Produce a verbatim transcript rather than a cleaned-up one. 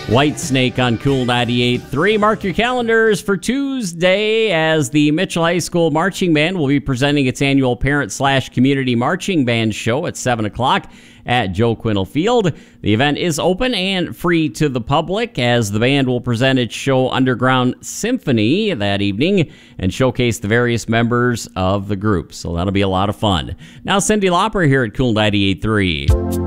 Whitesnake on Cool ninety-eight point three. Mark your calendars for Tuesday as the Mitchell High School Marching Band will be presenting its annual parent slash community marching band show at seven o'clock at Joe Quinnell Field. The event is open and free to the public as the band will present its show Underground Symphony that evening and showcase the various members of the group. So that'll be a lot of fun. Now Cyndi Lauper here at Cool ninety-eight point three.